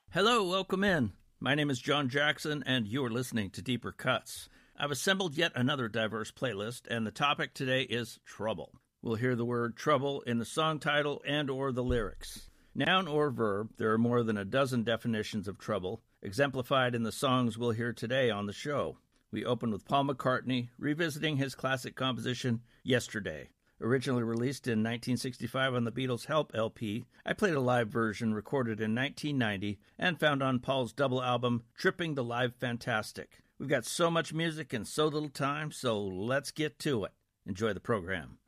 Hello, welcome in. My name is John Jackson, and you're listening to Deeper Cuts. I've assembled yet another diverse playlist, and the topic today is trouble. We'll hear the word trouble in the song title and or the lyrics. Noun or verb, there are more than a dozen definitions of trouble, exemplified in the songs we'll hear today on the show. We open with Paul McCartney revisiting his classic composition, Yesterday. Originally released in 1965 on the Beatles' Help LP, I played a live version recorded in 1990 and found on Paul's double album, Tripping the Live Fantastic. We've got so much music and so little time, so let's get to it. Enjoy the program.